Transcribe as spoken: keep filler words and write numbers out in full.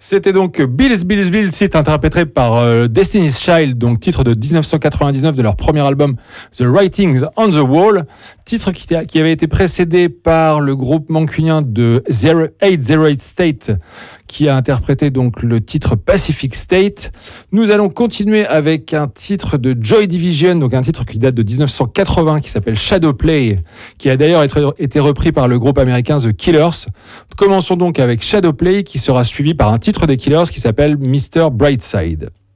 C'était donc Bills, Bills, Bills, titre interprété par euh, Destiny's Child, donc titre de dix-neuf cent quatre-vingt-dix-neuf de leur premier album The Writings on the Wall, titre qui, qui avait été précédé par le groupe mancunien de huit zéro huit State, qui a interprété donc le titre Pacific State. Nous allons continuer avec un titre de Joy Division, donc un titre qui date de dix-neuf cent quatre-vingts, qui s'appelle Shadowplay, qui a d'ailleurs été repris par le groupe américain The Killers. Commençons donc avec Shadowplay, qui sera suivi par un titre des Killers qui s'appelle mister Brightside.